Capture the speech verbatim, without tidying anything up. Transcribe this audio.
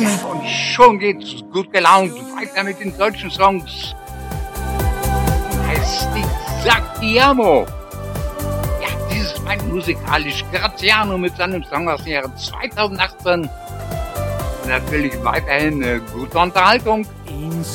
Und schon geht's gut gelaunt weiter mit den deutschen Songs. Heißt die Sacchiamo. Ja, dieses ist mein musikalisch Graziano mit seinem Song aus dem Jahre zweitausendachtzehn. Und natürlich weiterhin äh, gute Unterhaltung.